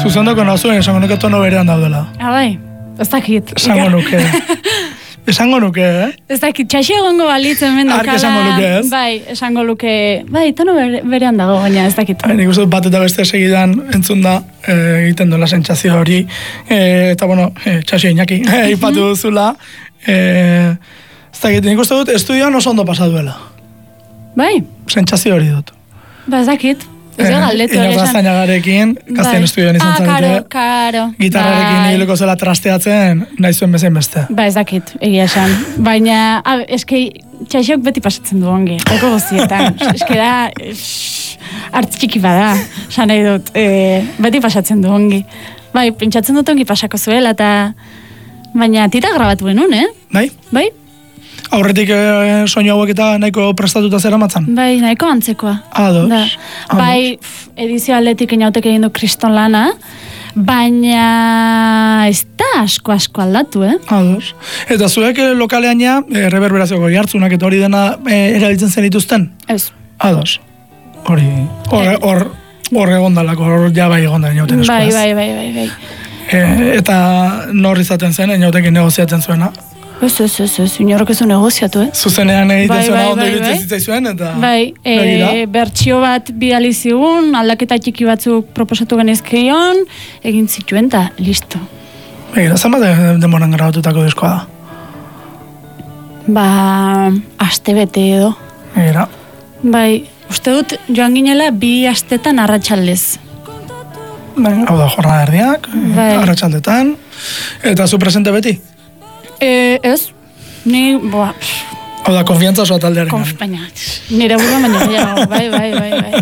Zuzendoko nazuen, esango nuke tono berean daudela. Bai, ez dakit. Esango nuke. Esango nuke, Ez dakit, txaxi egongo balitz hemen Ark esango luke, ez? Bai, esango luke, bai, tono berean dago, baina ez dakit. Nik uste dut bat eta beste segidan entzun da, egiten duela sentsazio hori, eta bueno, txaxi Iñaki, ipatu duzula, ez dakit, nik uste dut estudioan oso ondo pasaduela. Bai? Sentsazio hori dut. Ba, ez dakit. Ez da galdetu ere esan. Zainagarekin, gazten estudioan izan zarete. Karo. Gitarrarekin hileko zela trasteatzen, nahi zuen bezain beste. Ba, ez dakit, egia esan. Baina, eskei, txaixok beti pasatzen du ongi, eko guztietan. Eske da, hartz txiki bada, esan nahi dut, beti pasatzen du ongi. Bai, pentsatzen dut ongi pasako zuela, eta baina tita grabatu genuen, Bai? Bai? Aurretik soinu hauek eta nahiko prestatuta zera matzan? Bai, nahiko antzekoa. Ados. Bai, edizio aldetik inautek egin du kriston lana, baina ez da asko aldatu, Ados. Eta zuek lokalean ja, reverberazioko jartzunak eta hori dena erabiltzen zen dituzten? Ez. Ados. Hor egondalako, hor ja bai egonda inauten eskuaz. Bai. Eta nor izaten zen, inautekin negoziatzen zuena? Ez, inorok ez du negoziatu, Zuzenean egiten zuena ondo iruditzen zitzaizuen, eta... Bai, bertsio bat bidali zigun, aldaketa txiki batzuk proposatu genizkion, egin zituen, eta listo. Begira, zenbat demoran grabatutako diskoa da? Ba, aste bete edo. Begira. Bai, uste dut joan ginela 2 astetan arratsaldez. Hau da, jornada erdiak, arratsaldetan, eta zu presente beti? Ez, ni, boa... Hau da, konfiantza osoa taldearen. Baina, nire burua baina, bai.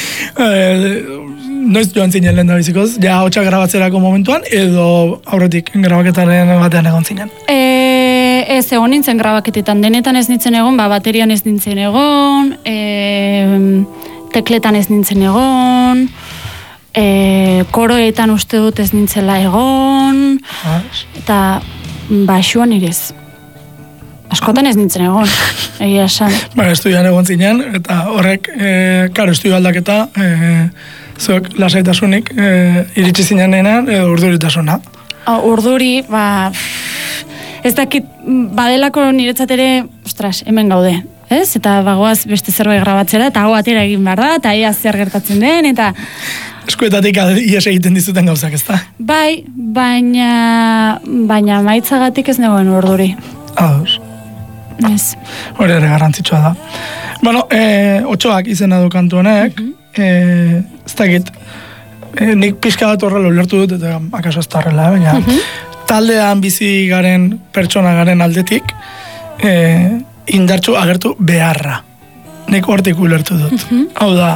Noiz joan zinen lehen da bizikoz? Ja, hotxa grabatzerako momentuan, edo aurretik grabaketaren batean egon zinen? Ez, egon nintzen grabaketetan, denetan ez nintzen egon, baterian ez nintzen egon, tekletan ez nintzen egon, koroetan uste dut ez nintzela egon, eta... Baxuan irez. Askotan ez nintzen egon, egia esan. Estudioan egon zinen, eta horrek, karo, estudio aldaketa, zuek lasaitasunik iritsi zinenean, urduritasuna. Urduri, ez dakit, badelako niretzat ere, ostras, hemen gaude, ez? Eta bagoaz beste zerbait grabatzera, eta hau atera egin behar da, eta ia zer gertatzen den, eta... Eskuetatik ies egiten dizuten gauzak, ez da? Bai, baina maitzagatik ez negoen urduri. Ados. Ez. Hori ere garrantzitsua da. Bueno, otxoak izena du kantu honek, ez dakit, nik pixka bat horrela ulertu dut, eta akaso ez da horrela, baina taldean bizi garen, pertsona garen aldetik, indartsu agertu beharra. Nik hortik ulertu dut. Hau da,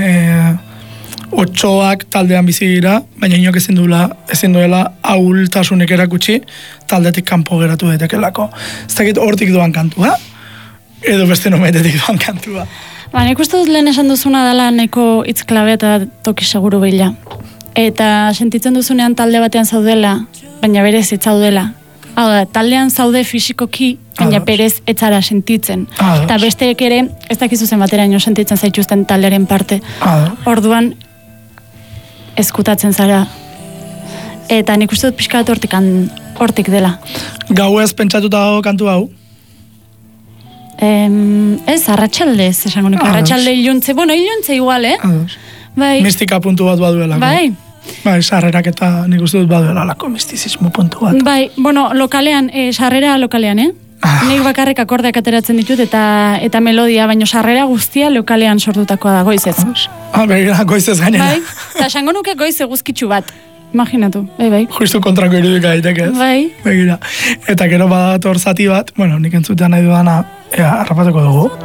otxoak taldean bizi dira, baina inok ezin duela ahultasunik erakutsi taldetik kanpo geratu daitekelako. Ez dakit hortik doan kantua, edo beste nometetik doan kantua. Nik uste dut lehen esan duzuna dela nahiko hitz klabe eta toki seguru bila. Eta sentitzen duzunean talde batean zaudela, baina berez ez zaudela. Hau da, taldean zaude fisikoki, baina berez ez zara sentitzen. Eta besteek ere, ez dakizu zen bateraino sentitzen zaituzten taldearen parte. Orduan, eskutatzen zara. Eta nik uste dut pixka bat hortik dela. Gau ez pentsatuta dago kantu hau? Ez, arratsaldez, esango nik. Arratsalde iluntze, iluntze igual, Bai. Mistika puntu bat baduelako. Bai, sarrerak eta nik uste dut baduela lako mistizismo puntu bat. Bai, lokalean, sarrera lokalean, Nik bakarrik akordeak ateratzen ditut eta melodia, baino sarrera guztia lokalean sortutakoa da, goizez. Begira, goizez gainera. Bai, eta esango nuke goiz eguzkitsu bat. Imaginatu, bai. Justu kontrako irudika daiteke ez. Bai. Begira. Eta gero badator zati bat, nik entzutean nahi dudana, harrapatuko dugu.